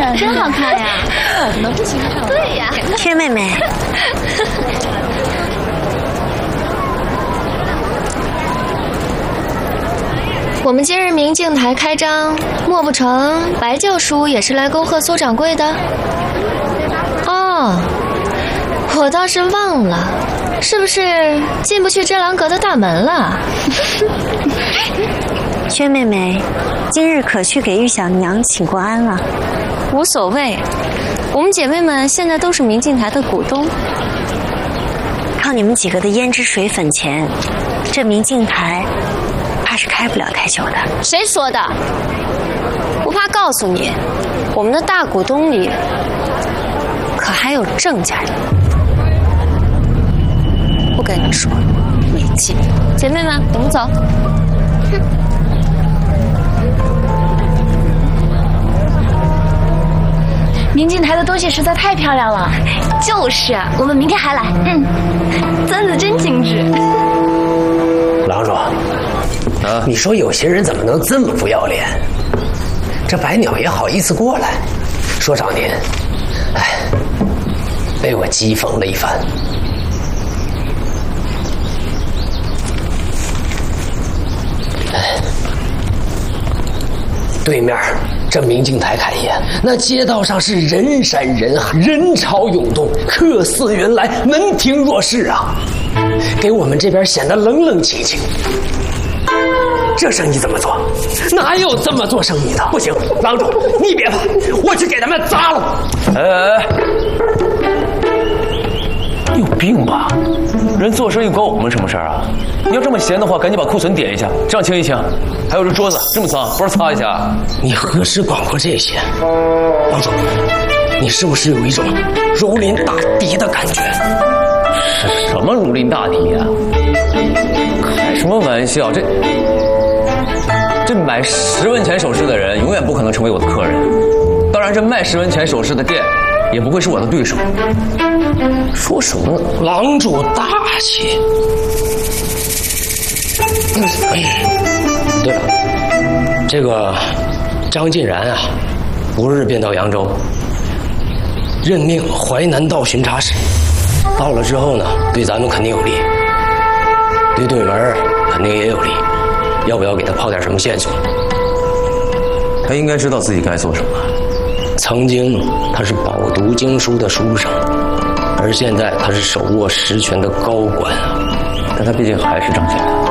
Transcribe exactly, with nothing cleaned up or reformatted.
的，真好看呀！ 怎么不喜欢看？ 对呀， 薛妹妹。 我们今日明镜台开张，莫不成白教叔也是来恭贺苏掌柜的？哦，我倒是忘了，是不是进不去真兰阁的大门了？ 薛妹妹，今日可去给玉小娘请过安了？ 无所谓，我们姐妹们现在都是明镜台的股东， 靠你们几个的胭脂水粉钱，这明镜台怕是开不了太久的。 谁说的？不怕告诉你，我们的大股东里可还有郑家人。不跟你们说，没劲。姐妹们，我们走。 明镜台的东西实在太漂亮了。就是，我们明天还来。嗯，簪子真精致。 郎主，啊，你说有些人怎么能这么不要脸？这白鸟也好意思过来，说找您，哎，被我讥讽了一番。哎，对面这明镜台开业，那街道上是人山人海，人潮涌动，客似云来，门庭若市啊，给我们这边显得冷冷清清。这生意怎么做？哪有这么做生意的？不行，郎主，你别怕，我去给他们砸了。 哎哎哎，你有病吧？人做生意关我们什么事儿啊？你要这么闲的话，赶紧把库存点一下，这样清一清。还有这桌子这么脏，不是擦一下？ 你何时管过这些？郎主，你是不是有一种如临大敌的感觉？ 什么如临大敌啊？开什么玩笑？这这买十文钱首饰的人永远不可能成为我的客人，当然这卖十文钱首饰的店也不会是我的对手。 说什么呢？郎主大气。对了，这个张晋然啊，不日便到扬州，任命淮南道巡查使。到了之后呢，对咱们肯定有利，对对门肯定也有利。要不要给他抛点什么线索？ 他应该知道自己该做什么。 曾经他是饱读经书的书生，而现在他是手握实权的高官啊。 但他毕竟还是张晋然。